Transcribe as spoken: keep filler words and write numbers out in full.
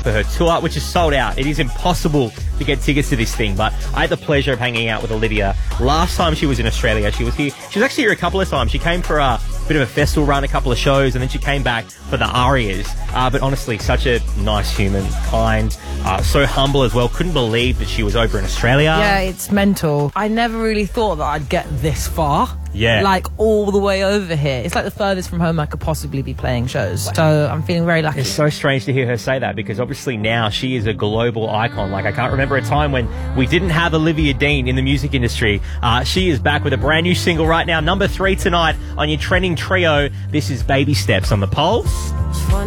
for her tour, which is sold out. It is impossible to get tickets to this thing, but I had the pleasure of hanging out with Olivia last time she was in Australia. She was here. She was actually here a couple of times. She came for a bit of a festival run, a couple of shows, and then she came back for the Arias. Uh, but honestly, such a nice human, kind, uh, so humble as well. Couldn't believe that she was over in Australia. Yeah, it's mental. I never really thought that I'd get this far. Yeah. Like, all the way over here. It's like the furthest from home I could possibly be playing shows. So I'm feeling very lucky. It's so strange to hear her say that, because obviously now she is a global icon. Like, I can't remember a time when we didn't have Olivia Dean in the music industry. Uh, she is back with a brand new single right now, number three tonight on your trending trio. This is Baby Steps on the Pulse.